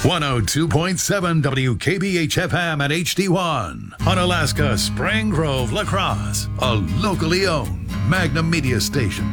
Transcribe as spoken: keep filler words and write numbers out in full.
one oh two point seven W K B H F M at H D one. Unalaska Spring Grove La Crosse, a locally owned Magnum Media station.